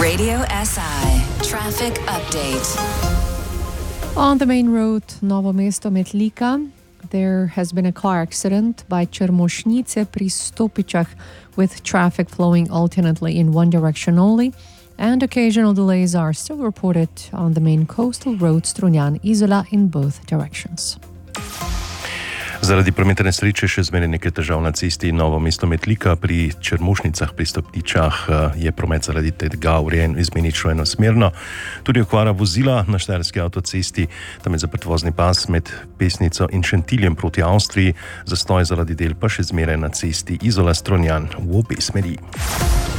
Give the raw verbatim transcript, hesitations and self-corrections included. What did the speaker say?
Radio S I Traffic Update. On the main road Novo Mesto-Metlika, there has been a car accident by Čermošnice pri Stopičah with traffic flowing alternately in one direction only, and occasional delays are still reported on the main coastal road Strunjan-Izola in both directions. Zaradi prometne nesreče še zmeraj nekaj težav na cesti Novo Mesto-Metlika. Pri Čermošnicah pri Stopičah je promet zaradi tega urejen izmenično enosmerno. Tudi okvara vozila na štajerski avtocesti, tam je zaprt vozni pas med Pesnico in Šentiljem proti Avstriji, zastoj zaradi del pa še zmeraj na cesti Izola-Strunjan v obe smeri.